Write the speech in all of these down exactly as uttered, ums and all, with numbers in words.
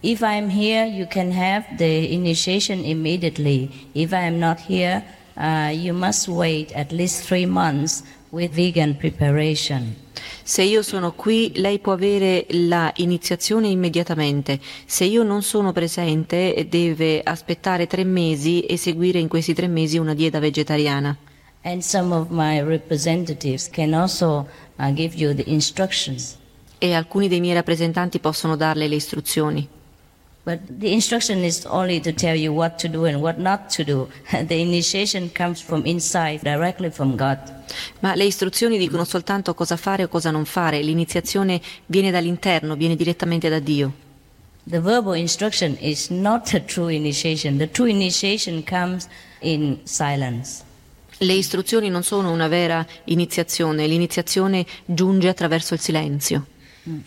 if I'm here, you can have the initiation immediately. If I'm not here, uh, you must wait at least three months with vegan preparation. Se io sono qui, lei può avere la iniziazione immediatamente. Se io non sono presente, deve aspettare tre mesi e seguire in questi tre mesi una dieta vegetariana. And some of my representatives can also uh, give you the instructions. E alcuni dei miei rappresentanti possono darle le istruzioni. But the instruction is only to tell you what to do and what not to do. The initiation comes from inside, directly from God. Ma le istruzioni dicono soltanto cosa fare o cosa non fare. L'iniziazione viene dall'interno, viene direttamente da Dio. The verbal instruction is not a true initiation. The true initiation comes in silence. Le istruzioni non sono una vera iniziazione, l'iniziazione giunge attraverso il silenzio. Mm.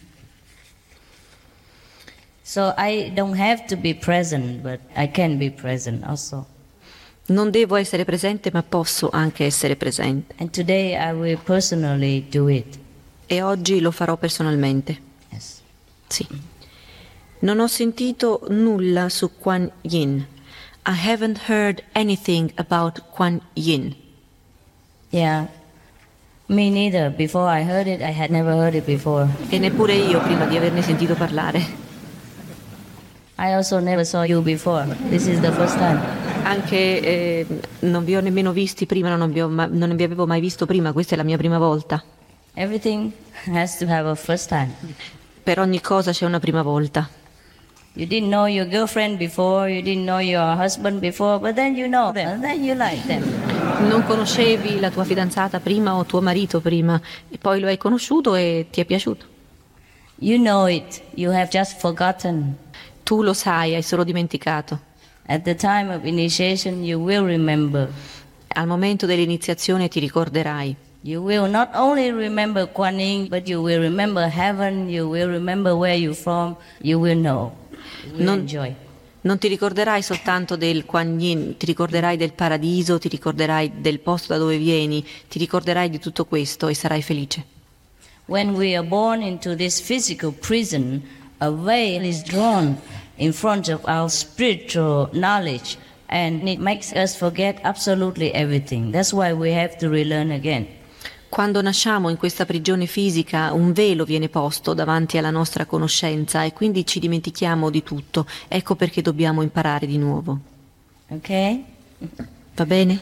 So I don't have to be present, but I can be present also. Non devo essere presente, ma posso anche essere presente. And today I will personally do it. E oggi lo farò personalmente. Yes. Sì. Non ho sentito nulla su Kuan Yin. I haven't heard anything about Kuan Yin. Yeah. Me neither. Before I heard it, I had never heard it before. E neppure io prima di averne sentito parlare. I also never saw you before. This is the first time. Anche eh, non vi ho nemmeno visti prima, non vi, ho ma- non vi avevo mai visto prima, questa è la mia prima volta. Everything has to have a first time. Per ogni cosa c'è una prima volta. You didn't know your girlfriend before, you didn't know your husband before, but then you know them, and then you like them. Non conoscevi la tua fidanzata prima o tuo marito prima, e poi lo hai conosciuto e ti è piaciuto. You know it, you have just forgotten. Tu lo sai, hai solo dimenticato. At the time of initiation you will remember. Al momento dell'iniziazione ti ricorderai. You will not only remember Kuan Yin, but you will remember heaven, you will remember where you're from, you will know. You will non, enjoy. Non ti ricorderai soltanto del Kuan Yin, ti ricorderai del paradiso, ti ricorderai del posto da dove vieni, ti ricorderai di tutto questo e sarai felice. When we are born into this physical prison, a veil is drawn in front of our spiritual knowledge, and it makes us forget absolutely everything. That's why we have to relearn again. Quando nasciamo in questa prigione fisica, un velo viene posto davanti alla nostra conoscenza e quindi ci dimentichiamo di tutto. Ecco perché dobbiamo imparare di nuovo. Ok? Va bene?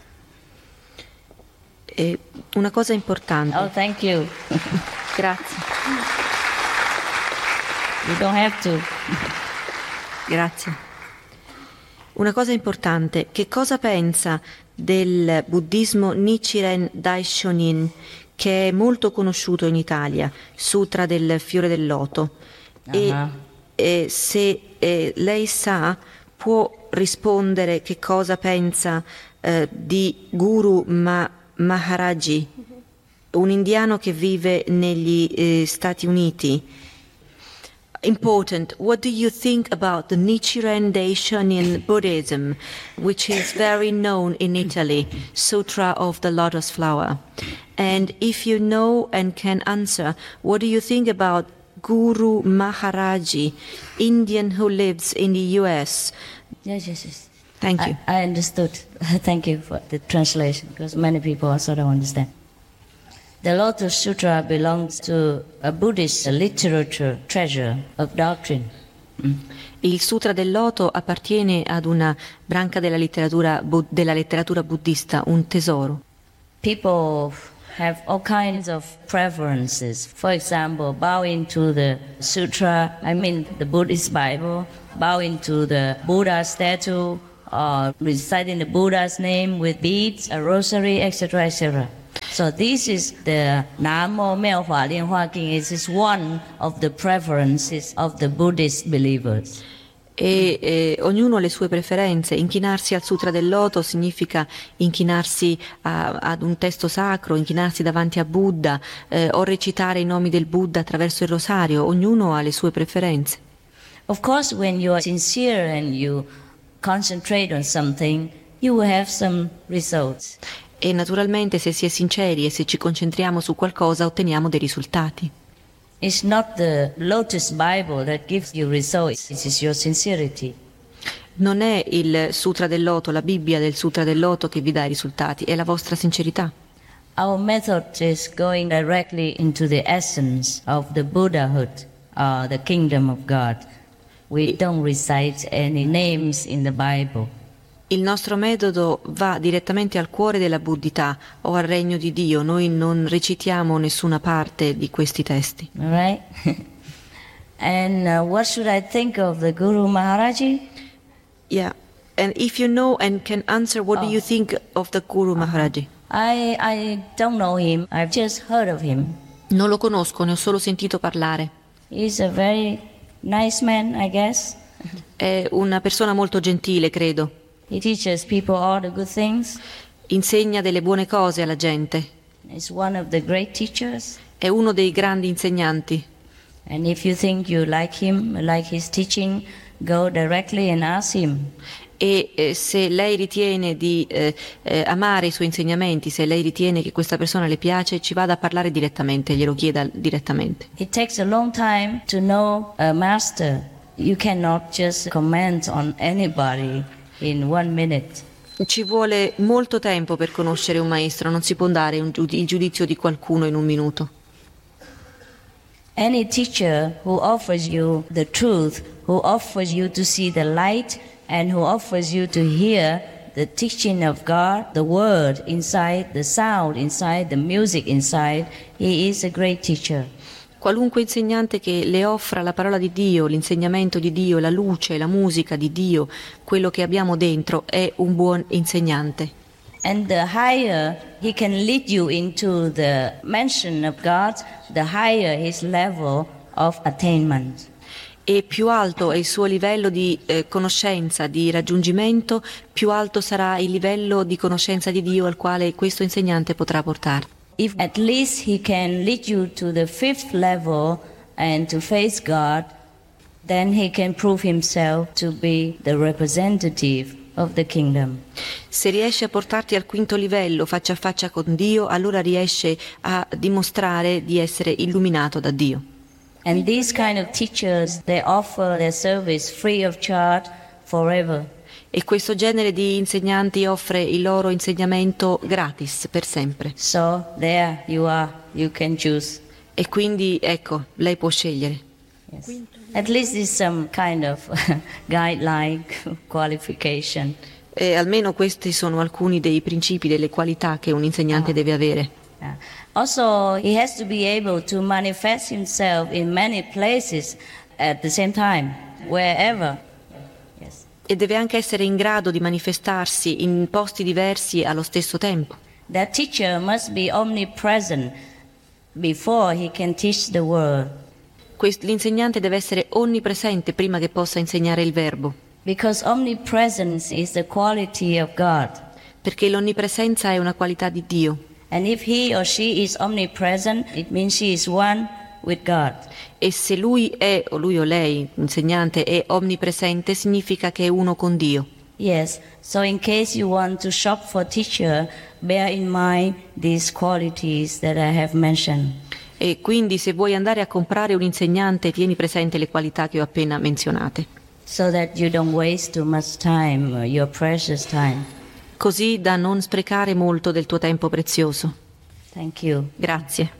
E una cosa importante. Oh, thank you. Grazie. You don't have to. Grazie. Una cosa importante, che cosa pensa del buddismo Nichiren Daishonin, che è molto conosciuto in Italia, Sutra del fiore del loto? Uh-huh. E, e se eh, lei sa, può rispondere che cosa pensa eh, di Guru Ma- Maharaji, un indiano che vive negli eh, Stati Uniti. Important. What do you think about the Nichiren Daishonin Buddhism, which is very known in Italy, Sutra of the Lotus Flower? And if you know and can answer, what do you think about Guru Maharaji, Indian who lives in the U S? Yes, yes, yes. Thank you. I, I understood. Thank you for the translation, because many people also don't understand. The Lotus Sutra belongs to a Buddhist literature treasure of doctrine. Mm. Il Sutra del Loto appartiene ad una branca della letteratura, della letteratura buddista, un tesoro. People have all kinds of preferences. For example, bowing to the sutra, I mean the Buddhist Bible, bowing to the Buddha statue, or reciting the Buddha's name with beads, a rosary, et cetera, et cetera. So this is the Nam Mô Miao Hua Lian Hua King. It is one of the preferences of the Buddhist believers. E eh, ognuno ha le sue preferenze. Inchinarsi al Sutra del Loto significa inchinarsi a, ad un testo sacro, inchinarsi davanti a Buddha eh, o recitare i nomi del Buddha attraverso il rosario. Ognuno ha le sue preferenze. Of course, when you are sincere and you concentrate on something, you will have some results. E naturalmente se si è sinceri e se ci concentriamo su qualcosa otteniamo dei risultati. It's not the Lotus Bible that gives you results, it is your sincerity. Non è il Sutra del Loto, la Bibbia del Sutra del Loto che vi dà i risultati, è la vostra sincerità. Our method is going directly into the essence of the Buddhahood, or the kingdom of God. We don't recite any names in the Bible. Il nostro metodo va direttamente al cuore della buddhità o al regno di Dio. Noi non recitiamo nessuna parte di questi testi. All right? And uh, what should I think of the Guru Maharaji? Yeah. And if you know and can answer, what Oh. do you think of the Guru Maharaji? I, I don't know him. I've just heard of him. Non lo conosco, ne ho solo sentito parlare. He's a very nice man, I guess. È una persona molto gentile, credo. He teaches people all the good things. Insegna delle buone cose alla gente. He's one of the great teachers. È uno dei grandi insegnanti. And if you think you like him, like his teaching, go directly and ask him. E eh, se lei ritiene di eh, eh, amare i suoi insegnamenti, se lei ritiene che questa persona le piace, ci vada a parlare direttamente, glielo chieda direttamente. It takes a long time to know a master. You cannot just comment on anybody in one minute. Ci vuole molto tempo per conoscere un maestro, non si può dare un giud- il giudizio di qualcuno in un minuto. Any teacher who offers you the truth, who offers you to see the light, and who offers you to hear the teaching of God, the word inside, the sound inside, the music inside, he is a great teacher. Qualunque insegnante che le offra la parola di Dio, l'insegnamento di Dio, la luce, la musica di Dio, quello che abbiamo dentro, è un buon insegnante. And the higher he can lead you into the mention of God, the higher his level of attainment. E più alto è il suo livello di eh, conoscenza, di raggiungimento, più alto sarà il livello di conoscenza di Dio al quale questo insegnante potrà portare. If at least he can lead you to the fifth level and to face God, then he can prove himself to be the representative of the kingdom. Se riesce a portarti al quinto livello, faccia a faccia con Dio, allora riesce a dimostrare di essere illuminato da Dio. And these kind of teachers, they offer their service free of charge forever. E questo genere di insegnanti offre il loro insegnamento gratis per sempre. So there you are, you can choose. E quindi ecco, lei può scegliere. Yes. At least it's some kind of guideline, qualification. E almeno questi sono alcuni dei principi, delle qualità che un insegnante deve avere. Yeah. Also, he has to be able to manifest himself in many places at the same time, wherever. Yes. E deve anche essere in grado di manifestarsi in posti diversi allo stesso tempo. That teacher must be omnipresent before he can teach the word. Quest- l'insegnante deve essere onnipresente prima che possa insegnare il verbo, Because omnipresence is the quality of God. perché l'onnipresenza è una qualità di Dio. And if he or she is omnipresent, it means she is one with God. E se lui è, o lui o lei, insegnante, è onnipresente, significa che è uno con Dio. Yes, so in case you want to shop for teacher, bear in mind these qualities that I have mentioned. E quindi se vuoi andare a comprare un insegnante, tieni presente le qualità che ho appena menzionate, So that you don't waste too much time, uh, your precious time. così da non sprecare molto del tuo tempo prezioso. Thank you. Grazie.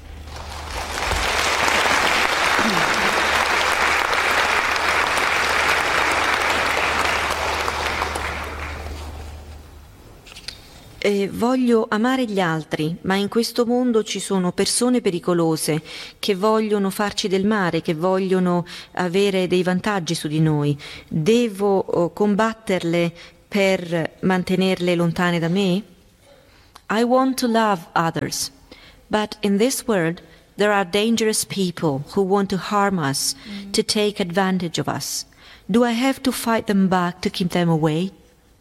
Eh, voglio amare gli altri, ma in questo mondo ci sono persone pericolose che vogliono farci del male, che vogliono avere dei vantaggi su di noi. Devo oh, combatterle per mantenerle lontane da me? I want to love others, but in this world there are dangerous people who want to harm us, mm. to take advantage of us. Do I have to fight them back to keep them away?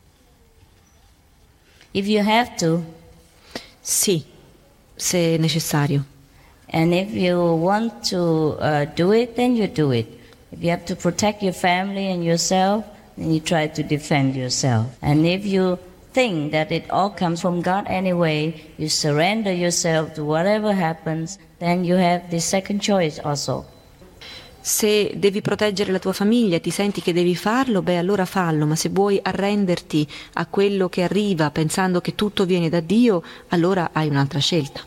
If you have to, Sì, se necessario. and if you want to uh, do it, then you do it. If you have to protect your family and yourself, then you try to defend yourself. And if you think that it all comes from God anyway, you surrender yourself to whatever happens, then you have the second choice also. Se devi proteggere la tua famiglia e ti senti che devi farlo, beh allora fallo, ma se vuoi arrenderti a quello che arriva pensando che tutto viene da Dio, allora hai un'altra scelta.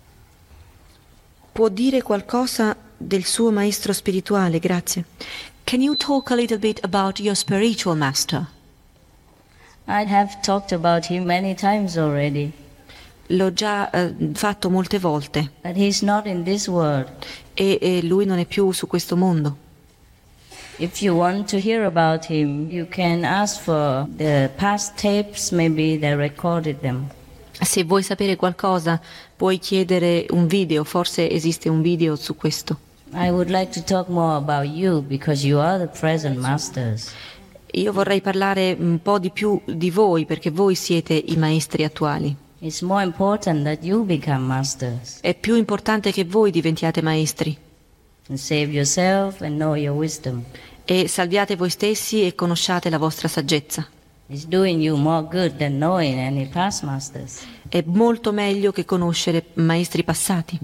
Può dire qualcosa del suo maestro spirituale? Grazie. Can you talk a little bit about your spiritual master? I have talked about him many times already. L'ho già eh, fatto molte volte. But he's not in this world. E, e lui non è più su questo mondo. If you want to hear about him, you can ask for the past tapes, maybe they recorded them. Se vuoi sapere qualcosa, puoi chiedere un video, forse esiste un video su questo. I would like to talk more about you because you are the present masters. Io vorrei parlare un po' di più di voi perché voi siete i maestri attuali. It's more important that you become masters. È più importante che voi diventiate maestri. And save yourself and know your wisdom. E salviate voi stessi e conosciate la vostra saggezza. It's doing you more good than knowing any past masters. È molto meglio che conoscere maestri passati.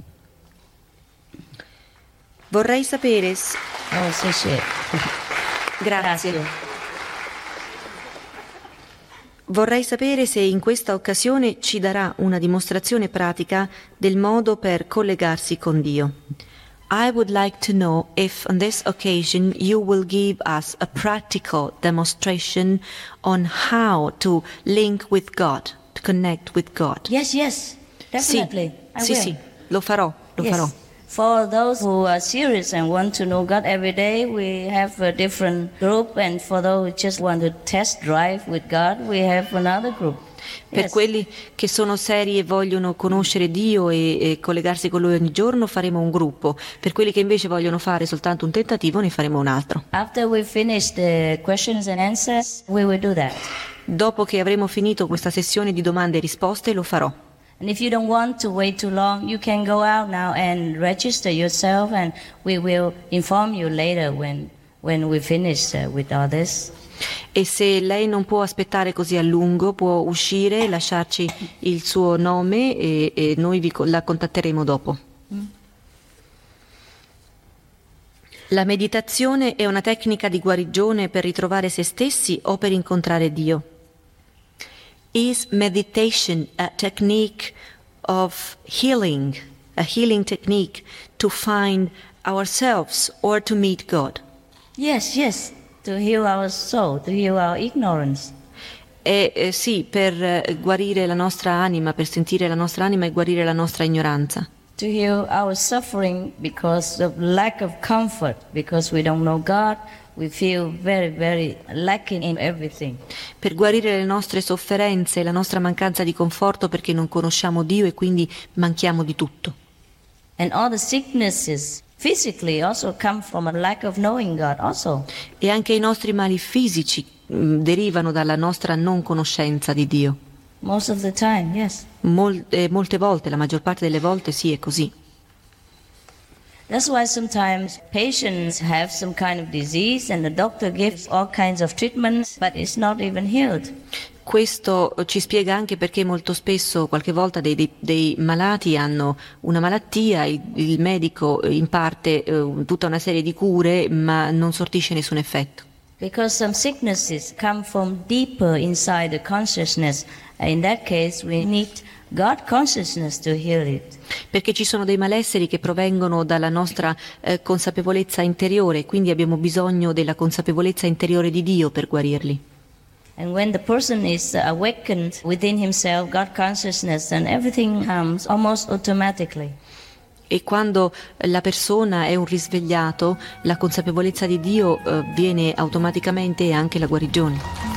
Vorrei sapere... S- Oh, sì, sì. Grazie. Grazie. Vorrei sapere se in questa occasione ci darà una dimostrazione pratica del modo per collegarsi con Dio. I would like to know if on this occasion you will give us a practical demonstration on how to link with God, to connect with God. Yes, yes, definitely. I Sì, will. sì, lo farò, lo Yes. farò. For those who are serious and want to know God every day, we have a different group, and for those who just want to test drive with God, we have another group. Per Yes. quelli che sono seri e vogliono conoscere Dio e, e collegarsi con Lui ogni giorno faremo un gruppo. Per quelli che invece vogliono fare soltanto un tentativo ne faremo un altro. After we finish the questions and answers, we will do that. Dopo che avremo finito questa sessione di domande e risposte lo farò. And if you don't want to wait too long, you can go out now and register yourself, and we will inform you later when, when we finish uh, with all this. E se lei non può aspettare così a lungo, può uscire, lasciarci il suo nome e, e noi vi, la contatteremo dopo. Mm. La meditazione è una tecnica di guarigione per ritrovare se stessi o per incontrare Dio? Is meditation a technique of healing, a healing technique to find ourselves or to meet God? Yes, yes, to heal our soul, to heal our ignorance. È eh, sì, per eh, guarire la nostra anima, per sentire la nostra anima e guarire la nostra ignoranza. To heal our suffering because of lack of comfort, because we don't know God, we feel very, very lacking in everything. Per guarire le nostre sofferenze e la nostra mancanza di conforto perché non conosciamo Dio e quindi manchiamo di tutto. And all the sicknesses physically also come from a lack of knowing God also. E anche i nostri mali fisici mh, derivano dalla nostra non conoscenza di Dio. Most of the time, yes. Mol- eh, molte volte, la maggior parte delle volte sì, è così. That's why sometimes patients have some kind of disease and the doctor gives all kinds of treatments, but it's not even healed. Questo ci spiega anche perché molto spesso, qualche volta, dei, dei, dei malati hanno una malattia, il, il medico imparte eh, tutta una serie di cure, ma non sortisce nessun effetto. Because some sicknesses come from deeper inside the consciousness. In that case, we need God consciousness to heal it. Perché ci sono dei malesseri che provengono dalla nostra eh, consapevolezza interiore, quindi abbiamo bisogno della consapevolezza interiore di Dio per guarirli. And when the person is awakened within himself, God consciousness, then everything comes almost automatically. E quando la persona è un risvegliato, la consapevolezza di Dio eh, viene automaticamente e anche la guarigione.